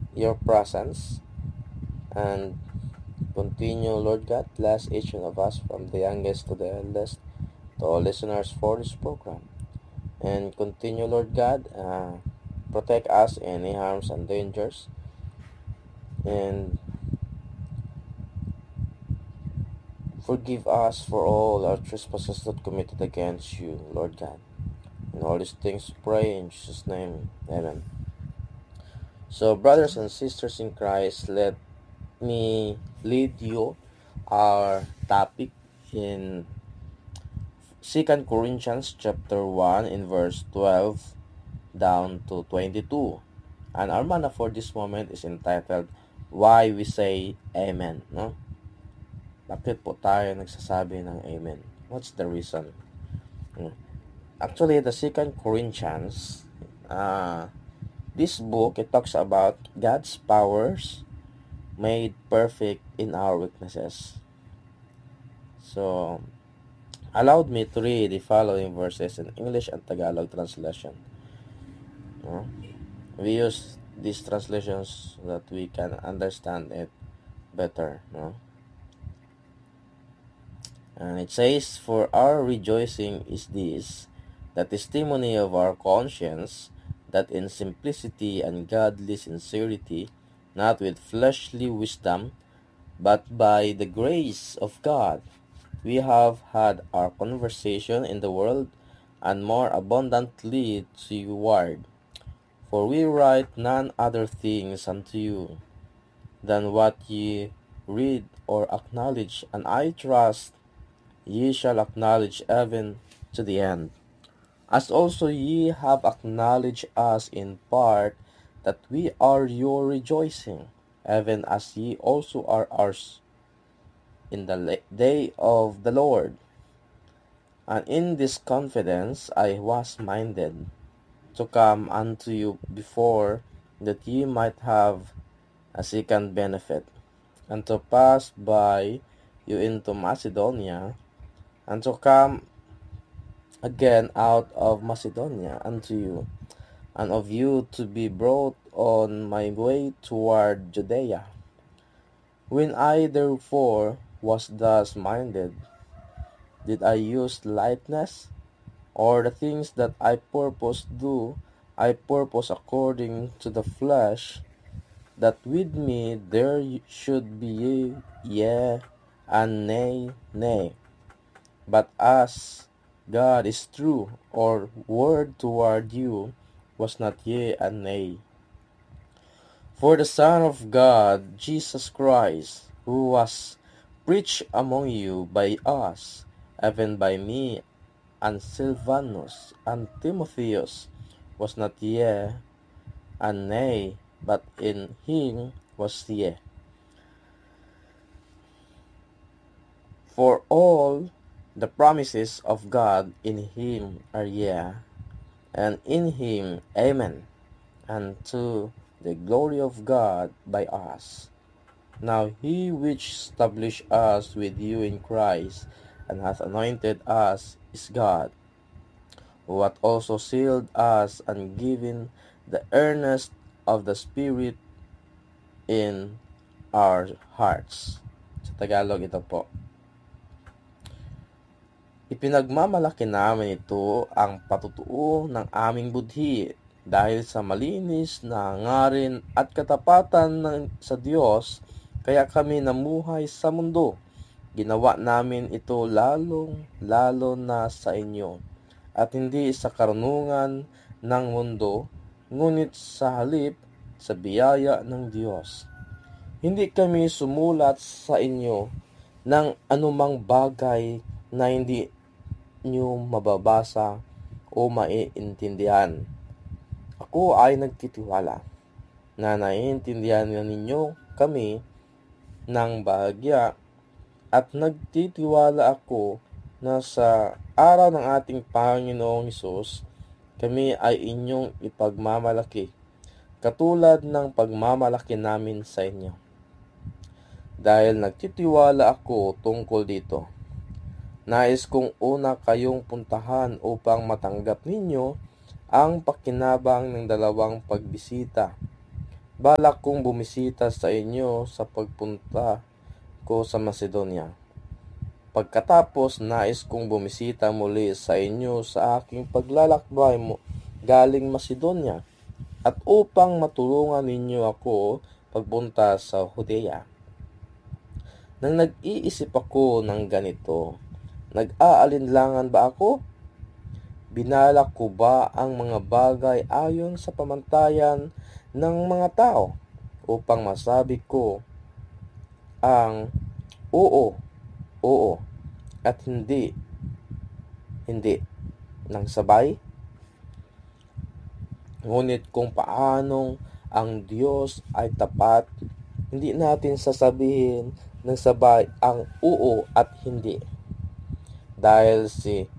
your presence and continue, Lord God. Bless each one of us from the youngest to the eldest, to all listeners for this program. And continue, Lord God, protect us any harms and dangers. And forgive us for all our trespasses that committed against you, Lord God. And all these things pray in Jesus' name. Amen. So, brothers and sisters in Christ, let me lead you our topic in 2 Corinthians chapter 1 in verse 12 down to 22. And our manna for this moment is entitled, Why We Say Amen. No? Bakit po tayo nagsasabi ng Amen? What's the reason? Actually, the 2 Corinthians, this book, it talks about God's powers made perfect in our weaknesses. So, allowed me to read the following verses in English and Tagalog translation. We use these translations so that we can understand it better. And it says, For our rejoicing is this, the testimony of our conscience, that in simplicity and godly sincerity, not with fleshly wisdom, but by the grace of God, we have had our conversation in the world, and more abundantly to you ward. For we write none other things unto you than what ye read or acknowledge, and I trust ye shall acknowledge even to the end. As also ye have acknowledged us in part, that we are your rejoicing, even as ye also are ours in the day of the Lord. And in this confidence I was minded to come unto you before, that ye might have a second benefit, and to pass by you into Macedonia, and to come again out of Macedonia unto you, and of you to be brought on my way toward Judea. When I therefore was thus minded, did I use lightness, or the things that I purpose do, I purpose according to the flesh, that with me there should be yea, and nay, nay. But as God is true, our word toward you was not yea and nay. For the Son of God, Jesus Christ, who was preached among you by us, even by me and Silvanus and Timotheus, was not yea and nay, but in him was yea. For all the promises of God in him are yea, and in him amen, and to the glory of God by us. Now he which established us with you in Christ, and hath anointed us, is God, who hath also sealed us and given the earnest of the Spirit in our hearts. Sa Tagalog ito po. Ipinagmamalaki namin ito ang patutuo ng aming budhi, dahil sa malinis na ngarin at katapatan sa Diyos, kaya kami namuhay sa mundo. Ginawa namin ito lalo na sa inyo, at hindi sa karunungan ng mundo, ngunit sa halip sa biyaya ng Diyos. Hindi kami sumulat sa inyo ng anumang bagay na hindi nyo mababasa o maiintindihan. Ako ay nagtitiwala na naiintindihan ninyo kami ng bahagya, at nagtitiwala ako na sa araw ng ating Panginoong Hesus, kami ay inyong ipagmamalaki, katulad ng pagmamalaki namin sa inyo. Dahil nagtitiwala ako tungkol dito, nais kong una kayong puntahan upang matanggap ninyo ang pakinabang ng dalawang pagbisita balak kong bumisita sa inyo sa pagpunta ko sa Macedonia. Pagkatapos, nais kong bumisita muli sa inyo sa aking paglalakbay galing Macedonia at upang matulungan ninyo ako pagpunta sa Judea. Nang nag-iisip ako ng ganito, nag-aalinlangan ba ako? Binalak ko ba ang mga bagay ayon sa pamantayan ng mga tao upang masabi ko ang oo, oo at hindi, hindi ng sabay? Ngunit kung paanong ang Diyos ay tapat, hindi natin sasabihin ng sabay ang oo at hindi. Dahil si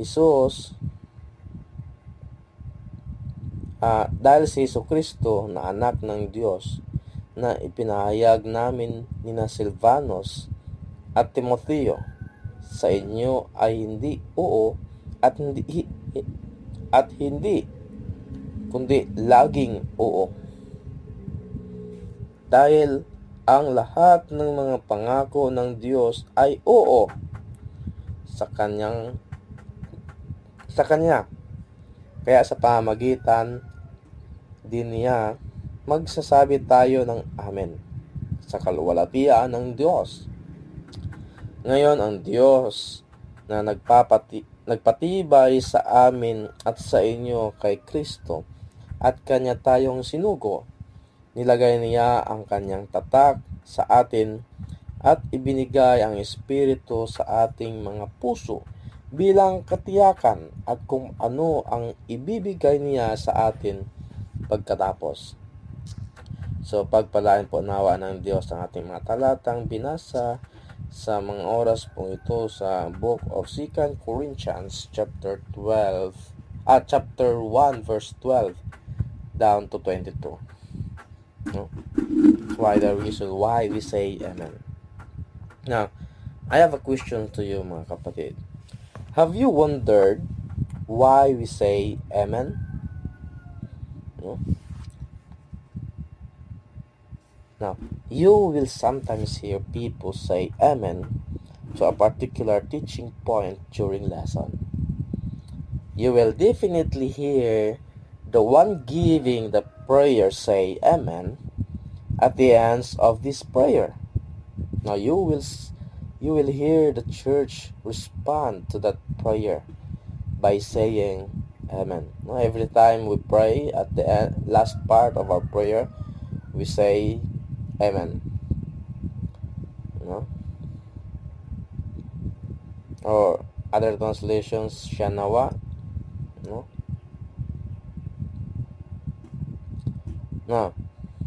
Jesucristo na anak ng Diyos na ipinahayag namin nina Silvanos at Timotheo sa inyo ay hindi oo at hindi kundi laging oo. Dahil ang lahat ng mga pangako ng Diyos ay oo sa Kanya. Kaya sa pamamagitan din niya, magsasabi tayo ng amen sa kaluwalhatian ng Diyos. Ngayon ang Diyos na nagpatibay sa amin at sa inyo kay Kristo at Kanya tayong sinugo, nilagay niya ang Kanyang tatak sa atin at ibinigay ang Espiritu sa ating mga puso bilang katiyakan at kung ano ang ibibigay niya sa atin pagkatapos. So, pagpalain po nawa ng Diyos ang ating mga talatang binasa sa mga oras po ito sa Book of 2 Corinthians chapter 1 verse 12 down to 22. No? That's why the reason why we say amen. Now, I have a question to you mga kapatid. Have you wondered why we say amen? No? Now, you will sometimes hear people say amen to a particular teaching point during lesson. You will definitely hear the one giving the prayer say amen at the end of this prayer. Now, you will hear the church respond to that prayer by saying amen. Now, every time we pray at the last part of our prayer, we say amen. No? Or other translations, Shanawa. No? Now,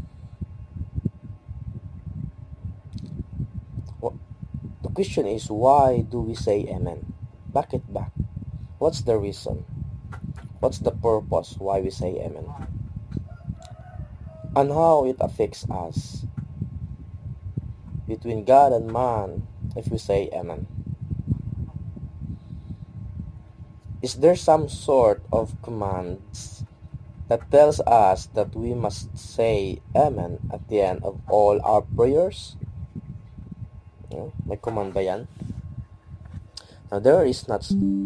the question is, why do we say amen? Bakit ba? What's the reason? What's the purpose why we say amen? And how it affects us between God and man if we say amen? Is there some sort of commands that tells us that we must say amen at the end of all our prayers? May command ba yan? Now, there is not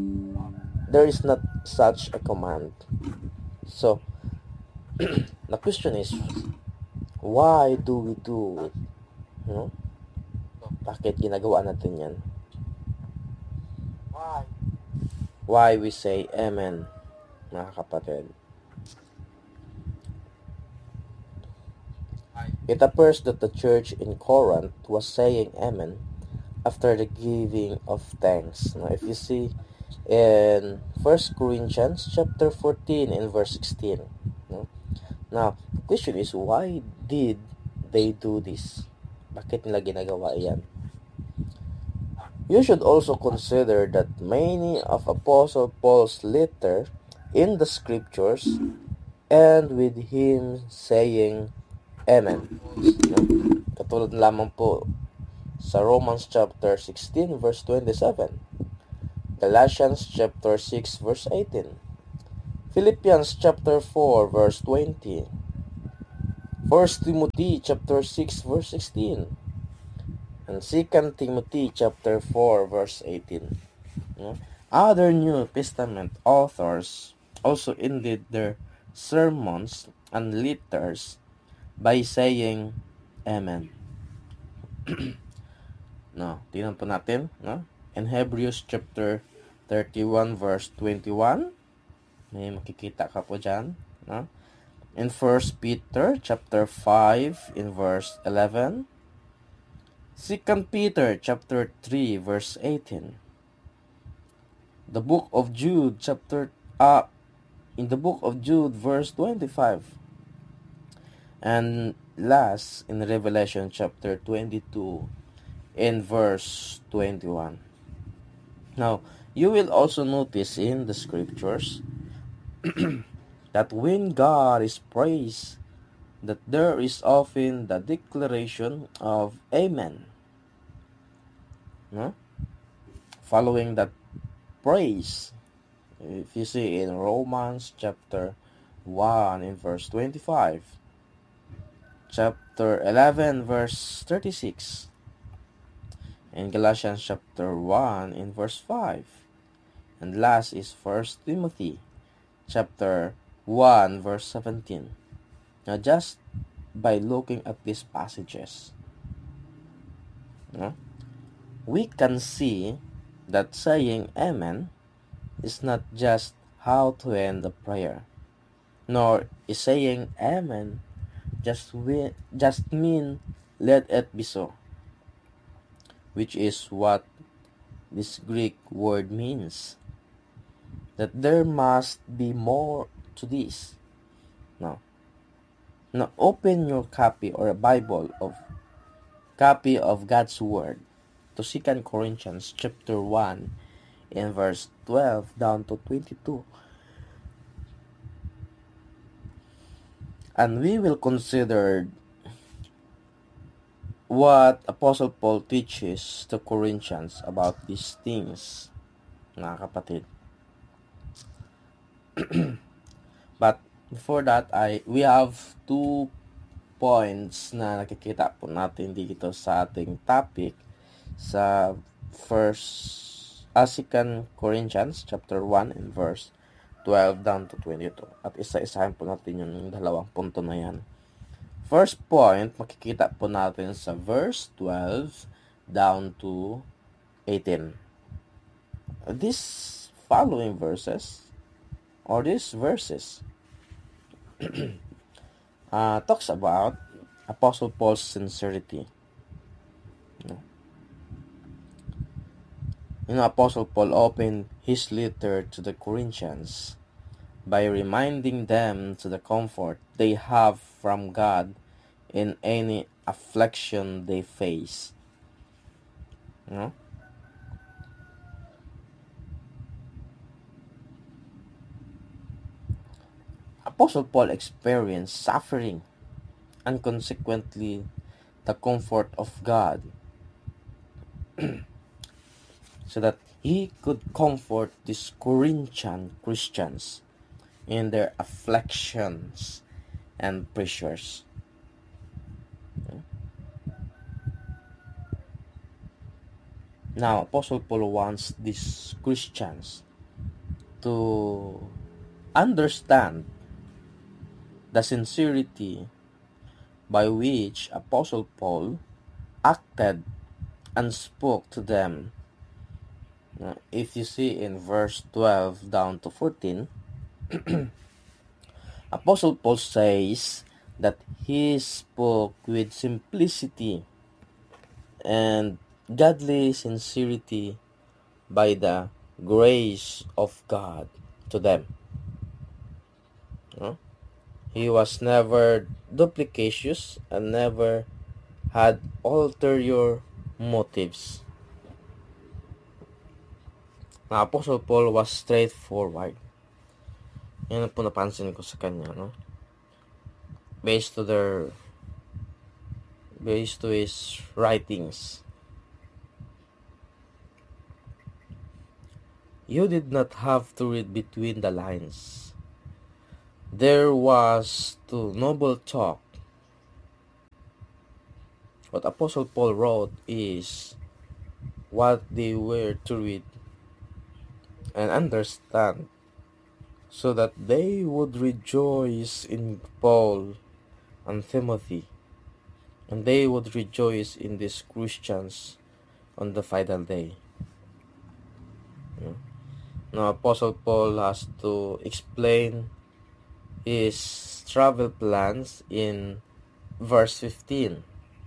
such a command. So, the question is, why do we do it? Bakit ginagawa natin yan? Why we say amen, mga kapatid? It appears that the church in Corinth was saying amen after the giving of thanks. Now, if you see in 1 Corinthians chapter 14 in verse 16. Now, the question is, why did they do this? Bakit nila ginagawa yan? You should also consider that many of Apostle Paul's letter in the scriptures end with him saying amen. Katulad lamang po sa Romans chapter 16 verse 27, Galatians chapter 6 verse 18, Philippians chapter 4 verse 20, 1 1 Timothy chapter 6 verse 16 and 2 Timothy chapter 4 verse 18. Other New Testament authors also ended their sermons and letters by saying Amen. Tingnan po natin, in Hebrews chapter 31 verse 21, may makikita ka po dyan, in 1 Peter chapter 5 in verse 11, 2 Peter chapter 3 verse 18, the book of Jude in the book of Jude verse 25, and last in Revelation chapter 22 in verse 21. Now, you will also notice in the scriptures that when God is praised, that there is often the declaration of Amen. Following that praise, if you see in Romans chapter 1 in verse 25, chapter 11 verse 36, in Galatians chapter 1 in verse 5, and last is 1 Timothy chapter 1 verse 17. Now, just by looking at these passages, we can see that saying Amen is not just how to end a prayer, nor is saying Amen just mean let it be so, which is what this Greek word means, that there must be more to this. Now open your copy or a Bible copy of God's Word to 2 Corinthians chapter 1 in verse 12 down to 22. And we will consider what Apostle Paul teaches to Corinthians about these things, mga kapatid. But before that, we have 2 points na nakikita po natin dito sa ating topic sa 2 Corinthians chapter 1 and verse 12 down to 22. At isa-isahin po natin yung dalawang punto na yan. First point, makikita po natin sa verse 12 down to 18. These following verses, or these verses, talks about Apostle Paul's sincerity. Apostle Paul opened his letter to the Corinthians by reminding them to the comfort they have from God in any affliction they face. Apostle Paul experienced suffering and consequently the comfort of God so that he could comfort these Corinthian Christians in their afflictions and pressures. Now, Apostle Paul wants these Christians to understand the sincerity by which Apostle Paul acted and spoke to them. If you see in verse 12 down to 14, Apostle Paul says that he spoke with simplicity and godly sincerity by the grace of God to them. He was never duplicitous and never had ulterior motives. Now, Apostle Paul was straightforward. Yan po napansin ko sa kanya, based to his writings. You did not have to read between the lines. There was to noble talk What Apostle Paul wrote is what they were to read and understand, so that they would rejoice in Paul and Timothy, and they would rejoice in these Christians on the final day. Now, Apostle Paul has to explain his travel plans in verse 15.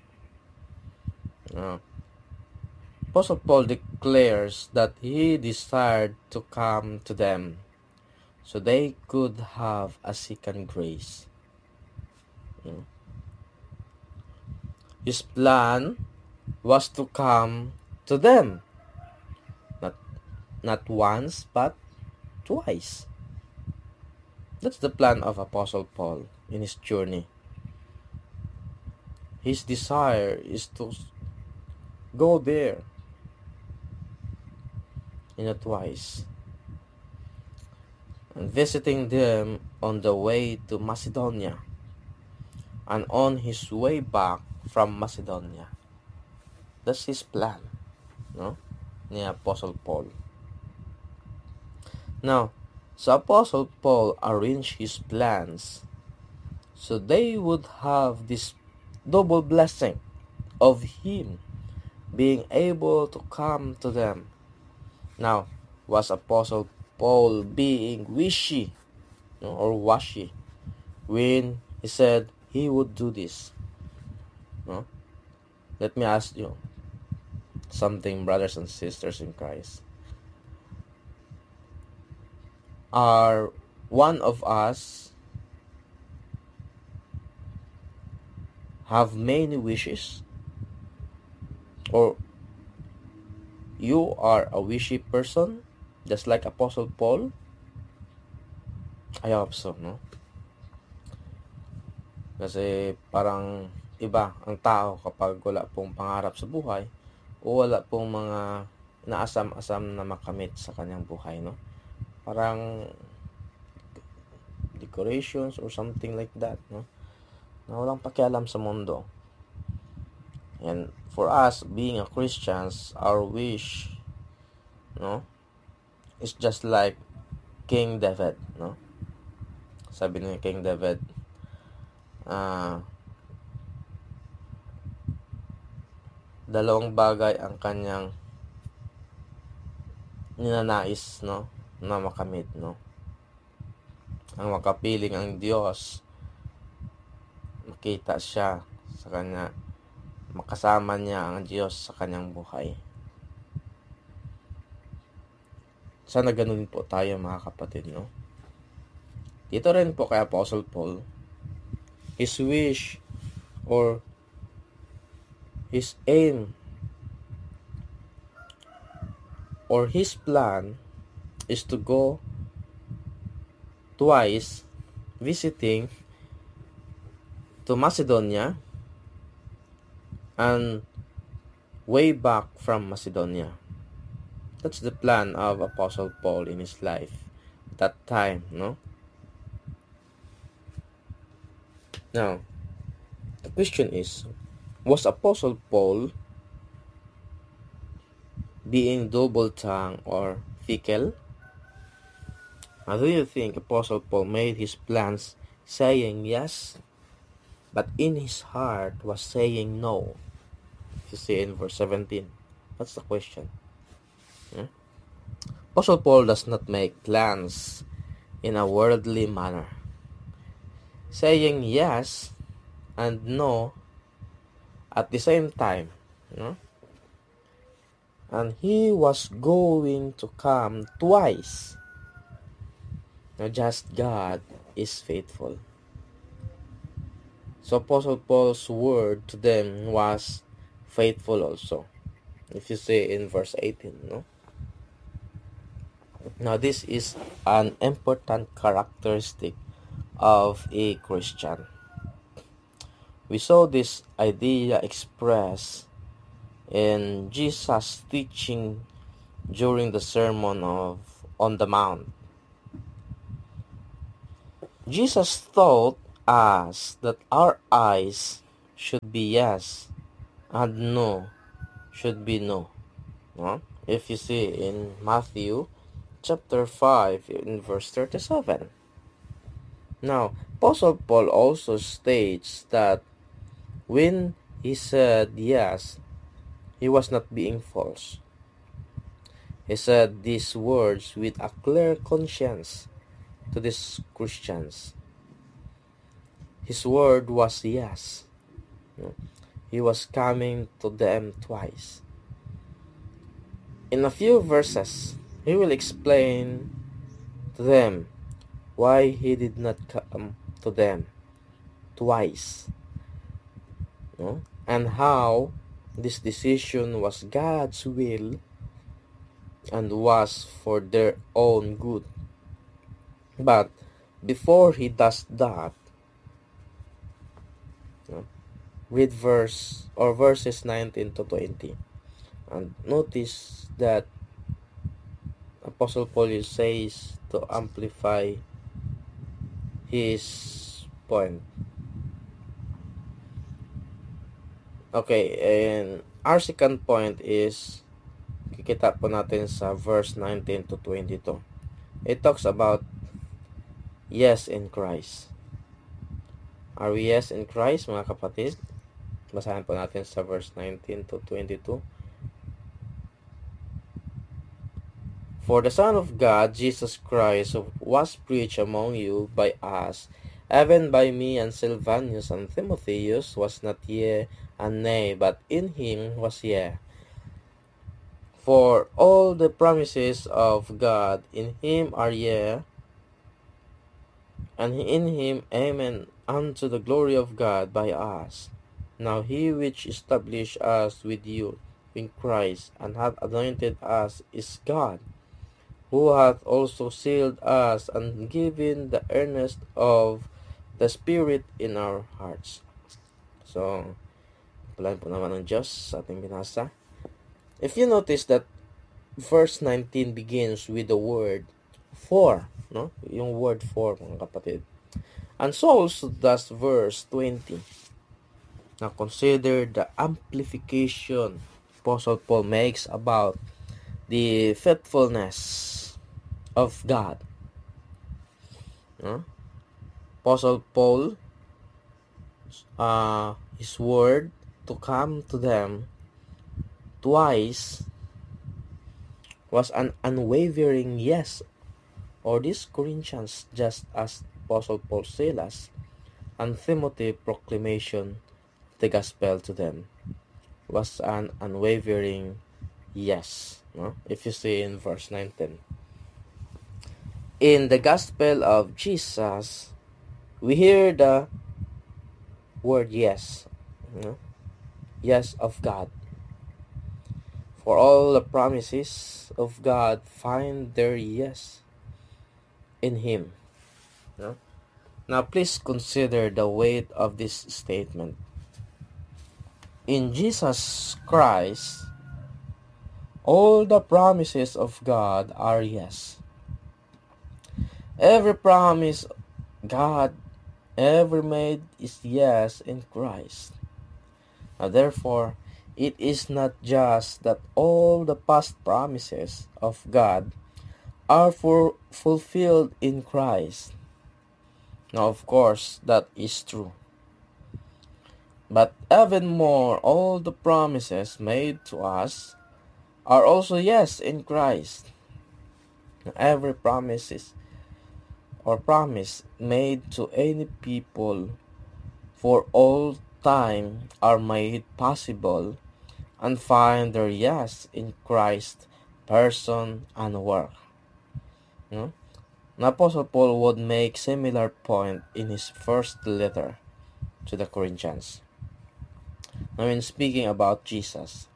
Now, Apostle Paul declares that he desired to come to them so they could have a second grace. His plan was to come to them, not once but twice. That's the plan of Apostle Paul in his journey. His desire is to go there, twice, and visiting them on the way to Macedonia and on his way back from Macedonia. That's his plan, ni Apostle Paul. Now, so Apostle Paul arranged his plans so they would have this double blessing of him being able to come to them. Now, was Apostle Paul being wishy or washy when he said he would do this? Let me ask you something, brothers and sisters in Christ. Are one of us have many wishes? Or you are a wishy person, just like Apostle Paul? I hope so, no? Kasi parang iba ang tao kapag wala pong pangarap sa buhay o wala pong mga naasam-asam na makamit sa kanyang buhay, no? Parang decorations or something like that, no? Na walang pakialam sa mundo. And for us, being a Christians, our wish, is just like King David, no? Sabi ni King David, dalawang bagay ang kanyang ninanais, no, na makamit, no? Ang makapiling ang Diyos, makita siya sa kanya, makasama niya ang Diyos sa kanyang buhay. Sana ganun po tayo, mga kapatid, no? Dito rin po kay Apostle Paul, his wish or his aim or his plan is to go twice visiting to Macedonia and way back from Macedonia. That's the plan of Apostle Paul in his life that time, no? Now, the question is, was Apostle Paul being double-tongued or fickle? Now, do you think Apostle Paul made his plans saying yes, but in his heart was saying no? You see in verse 17. That's the question. Apostle Paul does not make plans in a worldly manner, saying yes and no at the same time, and he was going to come twice. Now, just God is faithful. So Apostle Paul's word to them was faithful also, if you say in verse 18, no? Now, this is an important characteristic of a Christian. We saw this idea expressed in Jesus' teaching during the Sermon on the Mount. Jesus taught us that our eyes should be yes, and no should be no. No? If you see in Matthew chapter 5 in verse 37. Now, Apostle Paul also states that when he said yes, he was not being false. He said these words with a clear conscience to these Christians. His word was yes. He was coming to them twice. In a few verses, he will explain to them why he did not come to them twice, and how this decision was God's will and was for their own good. But before he does that, read verses 19 to 20, and notice that Apostle Paul says to amplify his point. Okay, and our second point is kikita po natin sa verse 19 to 22. It talks about yes in Christ. Are we yes in Christ, mga kapatid? Basahin po natin sa verse 19 to 22. For the Son of God, Jesus Christ, was preached among you by us, even by me and Silvanus and Timotheus, was not yea and nay, but in him was yea. For all the promises of God in him are yea, and in him amen, unto the glory of God by us. Now he which established us with you in Christ, and hath anointed us, is God, who hath also sealed us and given the earnest of the Spirit in our hearts. So, palain po naman ng Diyos sa ating binasa. If you notice that verse 19 begins with the word for, no? Yung word for, mga kapatid. And so also does verse 20. Now, consider the amplification Apostle Paul makes about the faithfulness of God. Apostle Paul, his word to come to them twice was an unwavering yes, or these Corinthians, just as Apostle Paul, Silas, and Timothy proclamation of the gospel to them was an unwavering yes. If you see in verse 19. In the gospel of Jesus, we hear the word yes. Yes of God. For all the promises of God find their yes in him. Now please consider the weight of this statement. In Jesus Christ, all the promises of God are yes. Every promise God ever made is yes in Christ. Now, therefore, it is not just that all the past promises of God are fulfilled in Christ. Now, of course, that is true. But even more, all the promises made to us are also yes in Christ. Every promise made to any people for all time are made possible and find their yes in Christ's person and work. Now, Apostle Paul would make similar point in his first letter to the Corinthians. Now, in speaking about Jesus,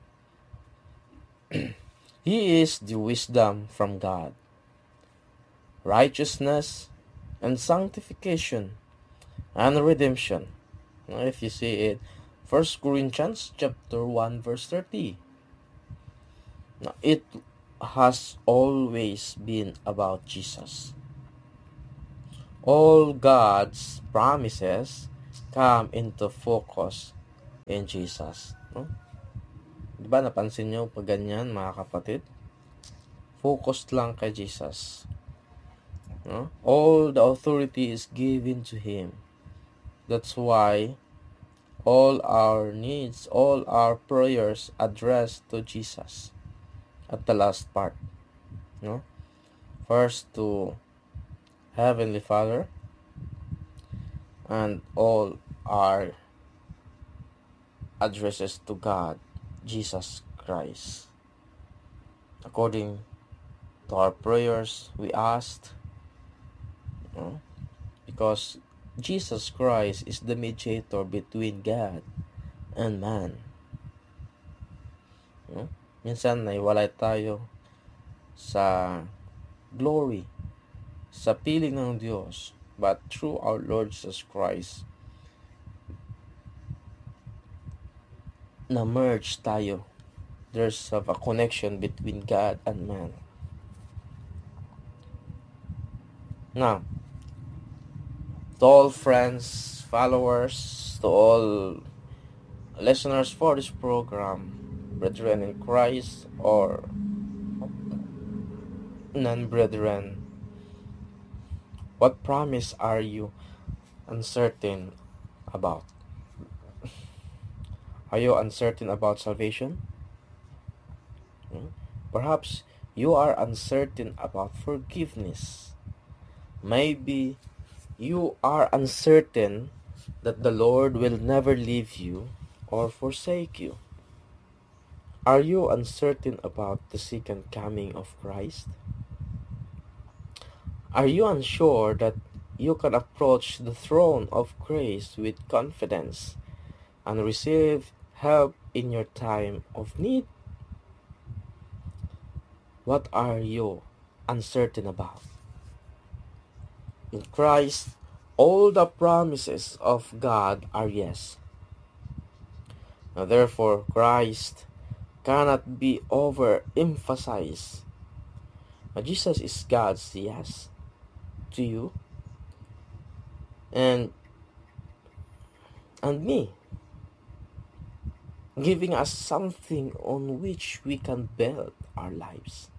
he is the wisdom from God, righteousness and sanctification and redemption. Now, if you see it, 1 Corinthians chapter 1 verse 30. Now, it has always been about Jesus. All God's promises come into focus in Jesus. No? Diba napansin nyo pag ganyan, mga kapatid? Focused lang kay Jesus. No? All the authority is given to Him. That's why all our needs, all our prayers addressed to Jesus at the last part. No? First to Heavenly Father, and all our addresses to God, Jesus Christ. According to our prayers, we asked, because Jesus Christ is the mediator between God and man. Minsan naiwalay tayo sa glory, sa piling ng Diyos, but through our Lord Jesus Christ, na-merge tayo. There's a connection between God and man. Now, to all friends, followers, to all listeners for this program, brethren in Christ or non-brethren, what promise are you uncertain about? Are you uncertain about salvation? Perhaps you are uncertain about forgiveness. Maybe you are uncertain that the Lord will never leave you or forsake you. Are you uncertain about the second coming of Christ? Are you unsure that you can approach the throne of grace with confidence and receive help in your time of need? What are you uncertain about? In Christ, all the promises of God are yes. Now, therefore, Christ cannot be overemphasized. Now, Jesus is God's yes to you and me, giving us something on which we can build our lives.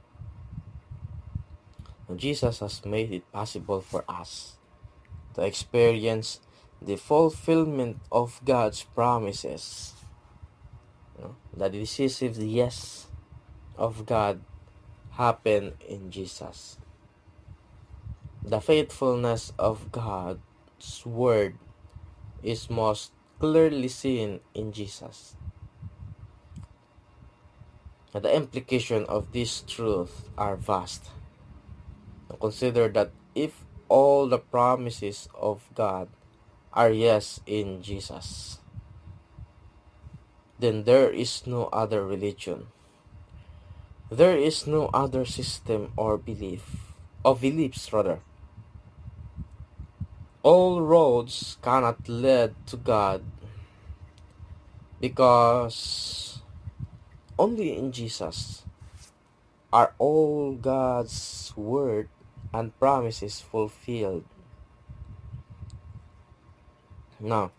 Now, Jesus has made it possible for us to experience the fulfillment of God's promises. The decisive yes of God happened in Jesus. The faithfulness of God's word is most clearly seen in Jesus. The implications of this truth are vast. Consider that if all the promises of God are yes in Jesus, then there is no other religion. There is no other system or beliefs rather. All roads cannot lead to God because only in Jesus are all God's word and promises fulfilled. Now,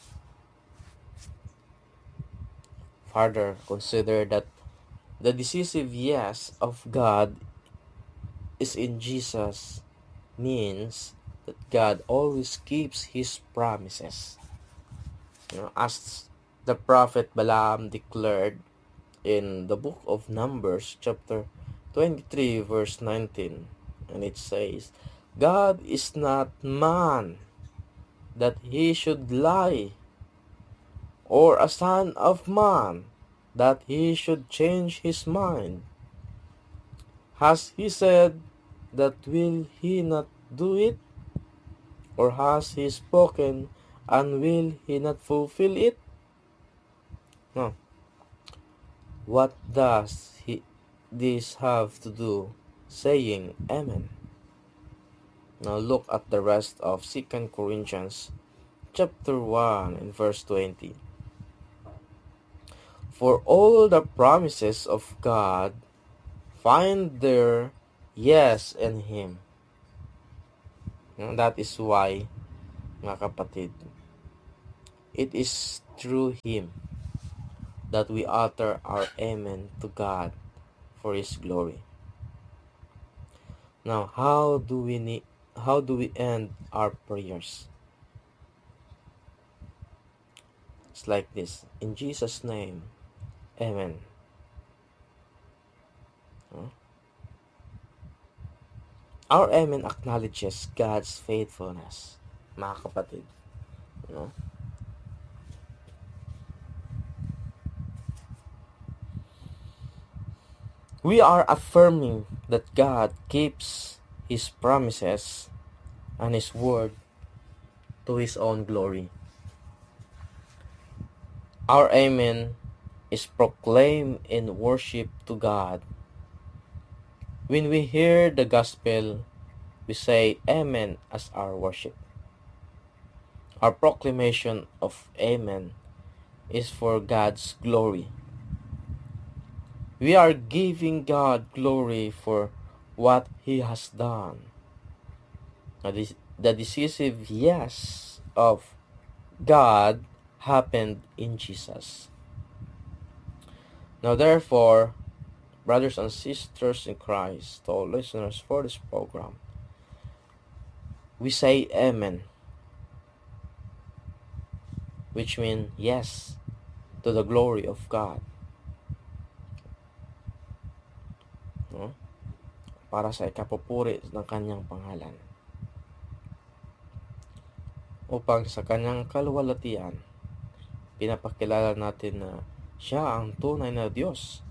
further consider that the decisive yes of God is in Jesus means that God always keeps His promises. As the prophet Balaam declared in the book of Numbers chapter 23 verse 19, and it says, God is not man that He should lie, or a son of man that He should change His mind. Has He said that will He not do it? Or has He spoken and will He not fulfill it? No. What does this have to do saying Amen? Now look at the rest of 2 Corinthians chapter 1 and verse 20. For all the promises of God find their yes in Him. That is why, mga kapatid, it is through Him that we utter our amen to God for His glory. Now, how do we end our prayers? It's like this. In Jesus' name, amen. Our amen acknowledges God's faithfulness, mga kapatid. No? We are affirming that God keeps His promises and His word to His own glory. Our amen is proclaimed in worship to God. When we hear the gospel, we say amen as our worship. Our proclamation of amen is for God's glory. We are giving God glory for what He has done. The decisive yes of God happened in Jesus. Now therefore, brothers and sisters in Christ, all listeners for this program, we say amen, which means yes to the glory of God. No? Para sa ikapupuri ng kanyang pangalan. Upang sa kanyang kaluwalhatian, pinapakilala natin na siya ang tunay na Diyos.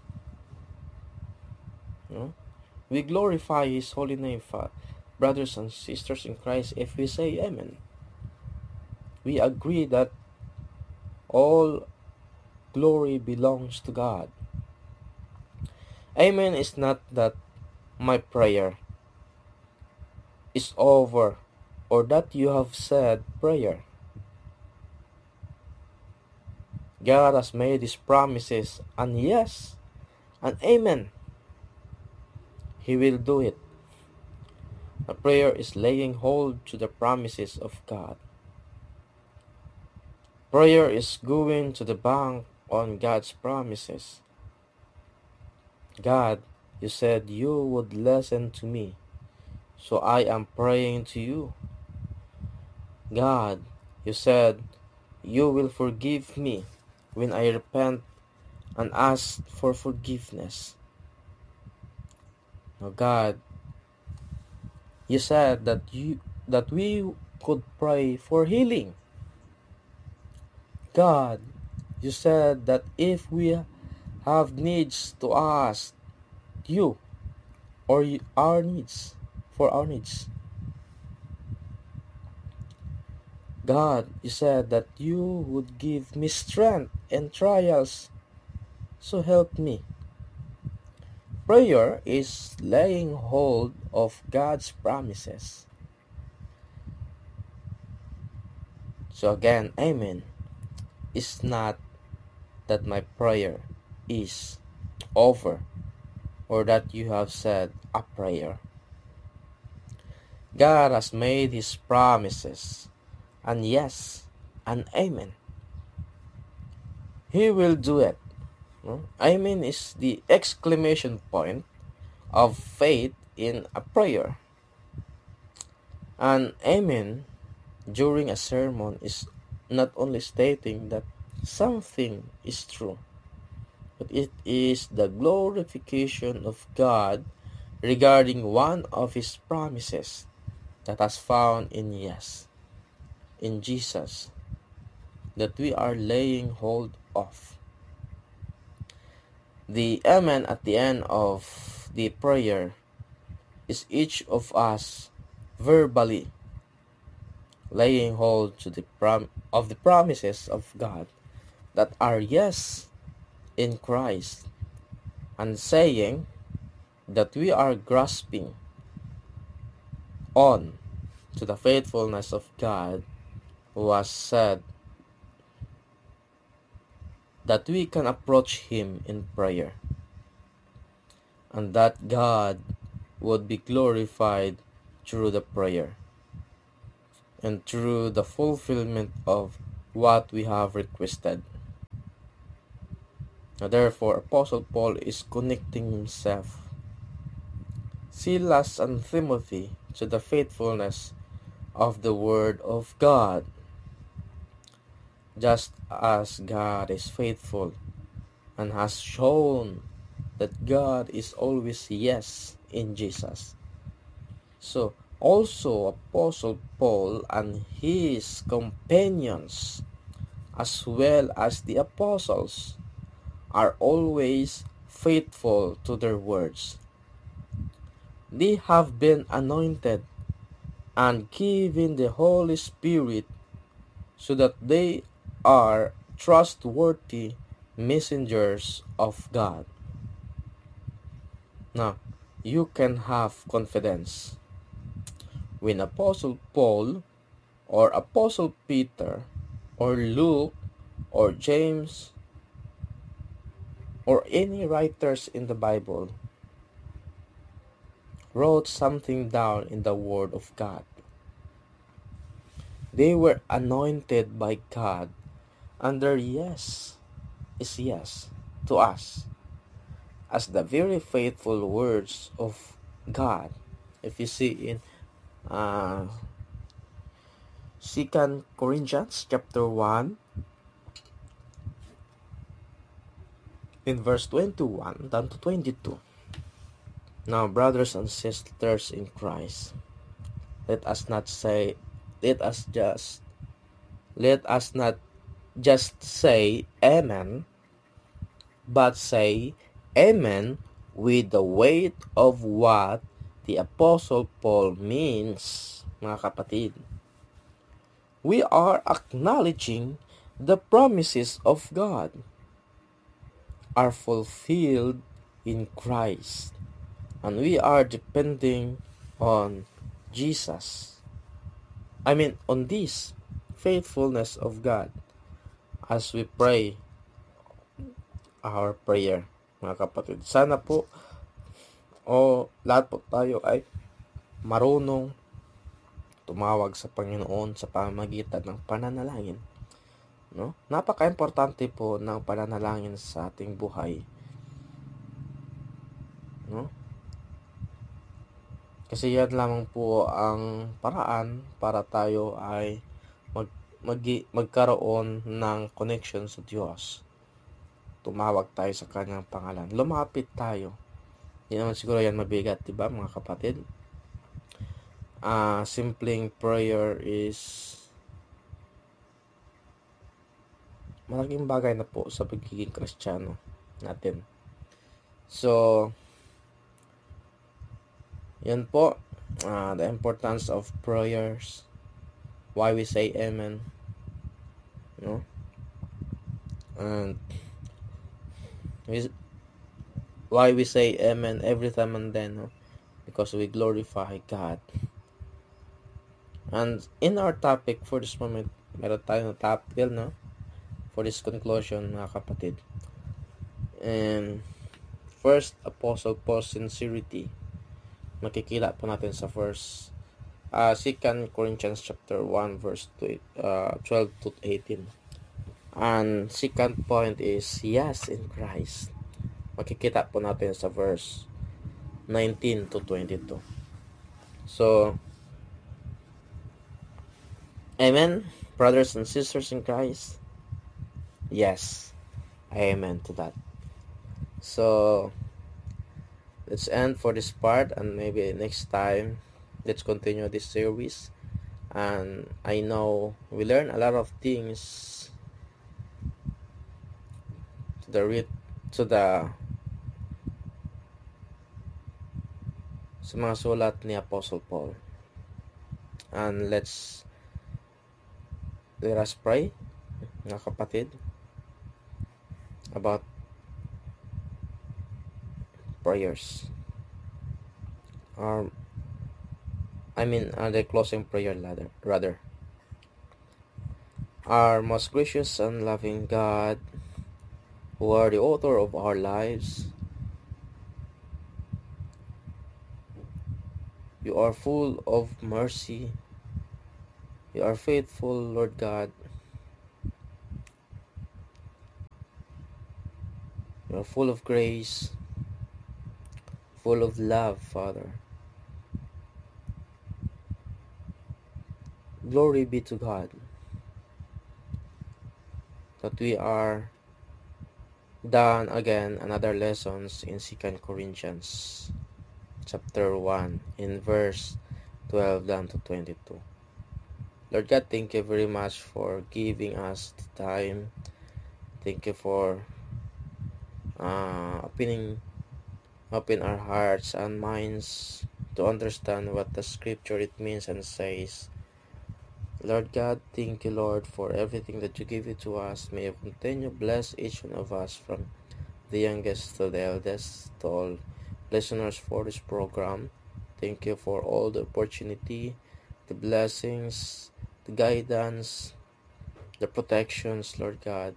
No? We glorify His holy name, brothers and sisters in Christ, if we say amen. We agree that all glory belongs to God. Amen is not that my prayer is over or that you have said prayer. God has made His promises, and yes, and amen. He will do it. A prayer is laying hold to the promises of God. Prayer is going to the bank on God's promises. God, you said you would listen to me, so I am praying to you. God, you said you will forgive me when I repent and ask for forgiveness. Now God, you said that we could pray for healing. God, you said that if we have needs to ask you or our needs for our needs. God, you said that you would give me strength in trials, so help me. Prayer is laying hold of God's promises. So again, amen is not that my prayer is over or that you have said a prayer. God has made His promises, and yes, and amen. He will do it. Amen is the exclamation point of faith in a prayer. And amen during a sermon is not only stating that something is true, but it is the glorification of God regarding one of His promises that has found in yes, in Jesus, that we are laying hold of. The amen at the end of the prayer is each of us verbally laying hold to the promises of God that are yes in Christ, and saying that we are grasping on to the faithfulness of God, who has said that we can approach Him in prayer, and that God would be glorified through the prayer and through the fulfillment of what we have requested. Now, therefore, Apostle Paul is connecting himself, Silas and Timothy, to the faithfulness of the Word of God, just as God is faithful and has shown that God is always yes in Jesus. So, also Apostle Paul and his companions, as well as the apostles, are always faithful to their words. They have been anointed and given the Holy Spirit so that they are trustworthy messengers of God. Now, you can have confidence when Apostle Paul or Apostle Peter or Luke or James or any writers in the Bible wrote something down in the Word of God. They were anointed by God, and their yes is yes to us as the very faithful words of God. If you see in 2 Corinthians chapter 1 in verse 21 down to 22. Now, brothers and sisters in Christ, let us not just say amen, but say amen with the weight of what the Apostle Paul means, mga kapatid. We are acknowledging the promises of God are fulfilled in Christ, and we are depending on Jesus. On this faithfulness of God as we pray our prayer, mga kapatid. Sana po lahat po tayo ay marunong tumawag sa Panginoon sa pamamagitan ng pananalangin. No? Napaka-importante po ng pananalangin sa ating buhay. No? Kasi yan lamang po ang paraan para tayo ay magkaroon ng connection sa Diyos. Tumawag tayo sa kanyang pangalan. Lumapit tayo. Hindi naman siguro yan mabigat, diba mga kapatid? Simpleng prayer is malaking bagay na po sa pagiging Kristiyano natin. So, yan po, the importance of prayers, why we say amen, no? And why we say amen every time and then, no? Because we glorify God. And in our topic for this moment, meron tayong topic, no? For this conclusion, mga kapatid. And first, Apostle Paul's sincerity. Makikita po natin sa verse 2 Corinthians chapter 1 verse 12 to 18. And second point is yes in Christ. Makikita po natin sa verse 19 to 22. So, amen, brothers and sisters in Christ. Yes, amen to that. So, let's end for this part, and maybe next time let's continue this series. And I know we learn a lot of things sa mga sulat ni Apostle Paul. And let us pray, mga kapatid, about prayers. The closing prayer rather. Our most gracious and loving God, who are the author of our lives, you are full of mercy. You are faithful, Lord God. You are full of grace, full of love, Father. Glory be to God that we are done again another lessons in 2 Corinthians chapter 1 in verse 12 down to 22. Lord God, thank you very much for giving us the time. Thank you for open our hearts and minds to understand what the scripture it means and says. Lord God, thank you, Lord, for everything that you give it to us. May you continue bless each one of us from the youngest to the eldest, to all listeners for this program. Thank you for all the opportunity, the blessings, the guidance, the protections, Lord God,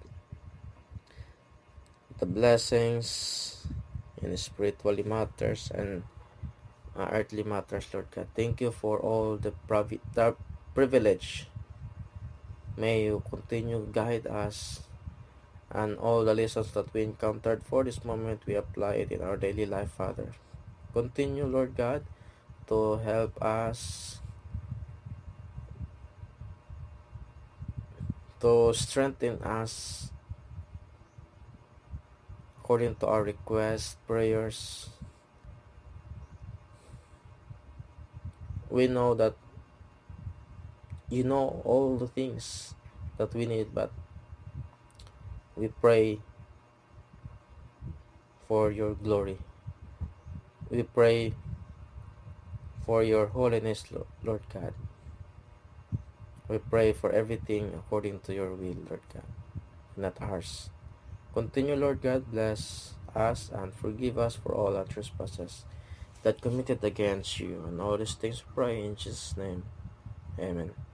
the blessings in spiritually matters and earthly matters, Lord God. Thank you for all the privilege. May you continue guide us and all the lessons that we encountered for this moment we apply it in our daily life, Father. Continue, Lord God, to help us, to strengthen us according to our requests, prayers. We know that you know all the things that we need, but we pray for your glory. We pray for your holiness, Lord God. We pray for everything according to your will, Lord God, not ours. Continue, Lord God, bless us and forgive us for all our trespasses that committed against you. And all these things we pray in Jesus' name. Amen.